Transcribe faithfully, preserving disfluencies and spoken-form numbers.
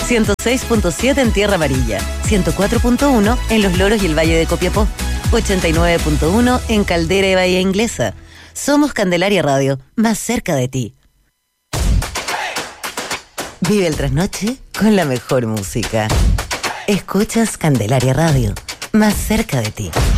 ciento seis punto siete en Tierra Amarilla, ciento cuatro punto uno en Los Loros y el Valle de Copiapó, ochenta y nueve punto uno en Caldera y Bahía Inglesa. Somos Candelaria Radio, más cerca de ti. Vive el trasnoche con la mejor música. Escuchas Candelaria Radio, más cerca de ti.